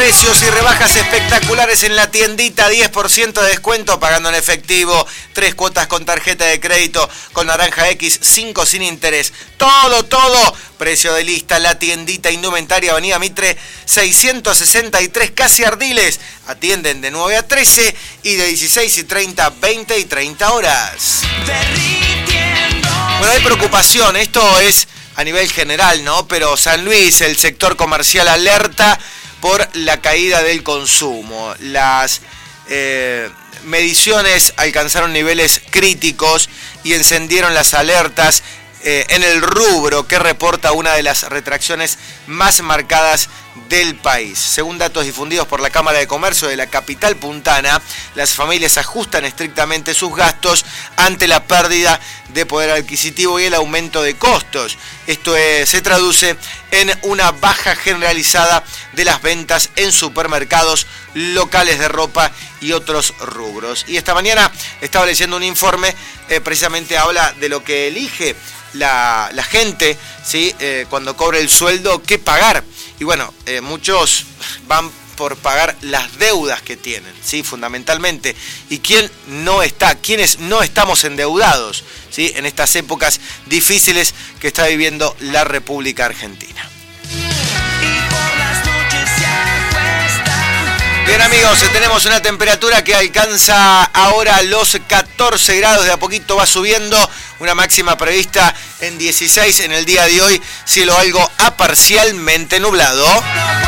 Precios y rebajas espectaculares en la tiendita, 10% de descuento pagando en efectivo, 3 cuotas con tarjeta de crédito, con Naranja X, 5 sin interés. Todo, precio de lista, la tiendita indumentaria, Avenida Mitre 663, casi Ardiles. Atienden de 9 a 13 y de 16:30 a 20 y 30 horas. Bueno, hay preocupación, esto es a nivel general, ¿no? Pero San Luis, el sector comercial alerta por la caída del consumo. Las mediciones alcanzaron niveles críticos y encendieron las alertas en el rubro que reporta una de las retracciones más marcadas del país. Según datos difundidos por la Cámara de Comercio de la capital puntana, las familias ajustan estrictamente sus gastos ante la pérdida de poder adquisitivo y el aumento de costos. Esto se traduce en una baja generalizada de las ventas en supermercados, locales de ropa y otros rubros. Y esta mañana estaba leyendo un informe, precisamente habla de lo que elige la gente, ¿sí? Cuando cobra el sueldo, ¿qué pagar? Y bueno, muchos van por pagar las deudas que tienen, ¿sí? Fundamentalmente. ¿Y quiénes no estamos endeudados, ¿sí? En estas épocas difíciles que está viviendo la República Argentina? Bien, amigos, tenemos una temperatura que alcanza ahora los 14 grados, de a poquito va subiendo, una máxima prevista en 16 en el día de hoy, cielo algo parcialmente nublado.